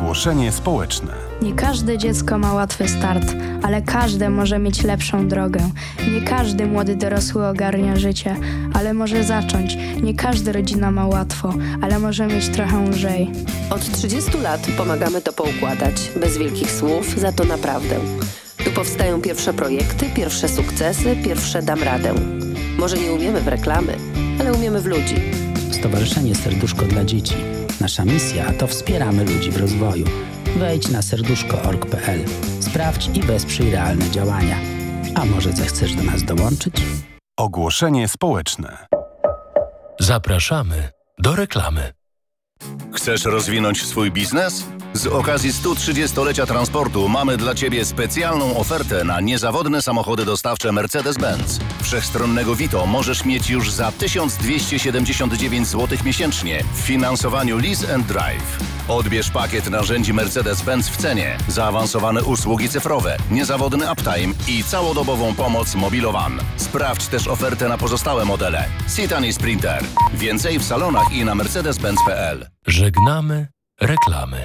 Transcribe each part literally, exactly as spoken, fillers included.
Ogłoszenie społeczne. Nie każde dziecko ma łatwy start, ale każde może mieć lepszą drogę. Nie każdy młody dorosły ogarnia życie, ale może zacząć. Nie każda rodzina ma łatwo, ale może mieć trochę lżej. Od trzydziestu lat pomagamy to poukładać, bez wielkich słów, za to naprawdę. Tu powstają pierwsze projekty, pierwsze sukcesy, pierwsze dam radę. Może nie umiemy w reklamy, ale umiemy w ludzi. Stowarzyszenie Serduszko dla Dzieci. Nasza misja to wspieramy ludzi w rozwoju. Wejdź na serduszko kropka org kropka pe el. Sprawdź i wesprzyj realne działania. A może zechcesz do nas dołączyć? Ogłoszenie społeczne. Zapraszamy do reklamy. Chcesz rozwinąć swój biznes? Z okazji stu trzydziestolecia transportu mamy dla Ciebie specjalną ofertę na niezawodne samochody dostawcze Mercedes-Benz. Wszechstronnego Vito możesz mieć już za tysiąc dwieście siedemdziesiąt dziewięć złotych miesięcznie w finansowaniu Lease and Drive. Odbierz pakiet narzędzi Mercedes-Benz w cenie, zaawansowane usługi cyfrowe, niezawodny uptime i całodobową pomoc Mobilowan. Sprawdź też ofertę na pozostałe modele. Citan i Sprinter. Więcej w salonach i na mercedes benz kropka pe el. Żegnamy reklamy.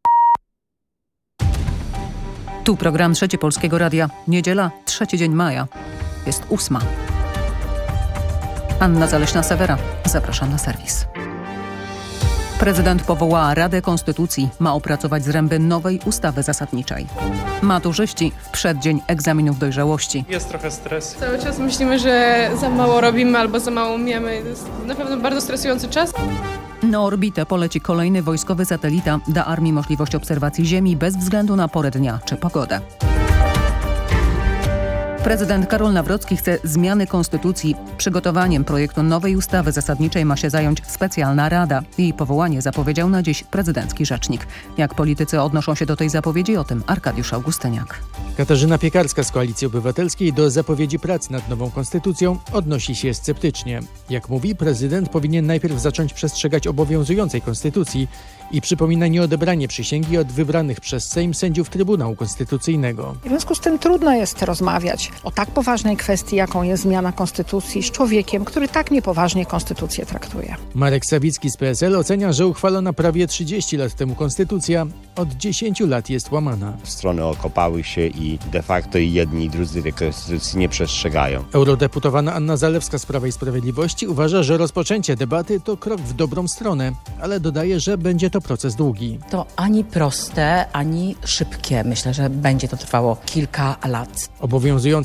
Tu program Trzeci Polskiego Radia. Niedziela, trzeci dzień maja. Jest ósma. Anna Zaleśna-Sewera. Zapraszam na serwis. Prezydent powołała Radę Konstytucji. Ma opracować zręby nowej ustawy zasadniczej. Maturzyści w przeddzień egzaminów dojrzałości. Jest trochę stres. Cały czas myślimy, że za mało robimy albo za mało umiemy. To jest na pewno bardzo stresujący czas. Na orbitę poleci kolejny wojskowy satelita. Da armii możliwość obserwacji Ziemi bez względu na porę dnia czy pogodę. Prezydent Karol Nawrocki chce zmiany konstytucji. Przygotowaniem projektu nowej ustawy zasadniczej ma się zająć specjalna rada. Jej powołanie zapowiedział na dziś prezydencki rzecznik. Jak politycy odnoszą się do tej zapowiedzi, o tym Arkadiusz Augustyniak. Katarzyna Piekarska z Koalicji Obywatelskiej do zapowiedzi prac nad nową konstytucją odnosi się sceptycznie. Jak mówi, prezydent powinien najpierw zacząć przestrzegać obowiązującej konstytucji i przypomina nieodebranie przysięgi od wybranych przez Sejm sędziów Trybunału Konstytucyjnego. W związku z tym trudno jest rozmawiać o tak poważnej kwestii, jaką jest zmiana konstytucji, z człowiekiem, który tak niepoważnie konstytucję traktuje. Marek Sawicki z P S L ocenia, że uchwalona prawie trzydzieści lat temu konstytucja od dziesięciu lat jest łamana. Strony okopały się i de facto i jedni i drudzy tej konstytucji nie przestrzegają. Eurodeputowana Anna Zalewska z Prawa i Sprawiedliwości uważa, że rozpoczęcie debaty to krok w dobrą stronę, ale dodaje, że będzie to proces długi. To ani proste, ani szybkie. Myślę, że będzie to trwało kilka lat. Obowiązująca